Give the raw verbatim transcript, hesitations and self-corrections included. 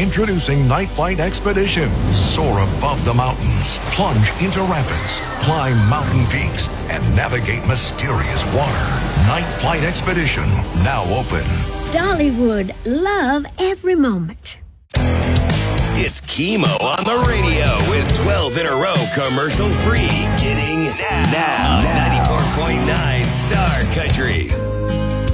Introducing Night Flight Expedition. Soar above the mountains, plunge into rapids, climb mountain peaks, and navigate mysterious water. Night Flight Expedition, now open. Dollywood, love every moment. It's Chemo on the radio with twelve in a row commercial free. Getting now, now. ninety-four point nine Star Country.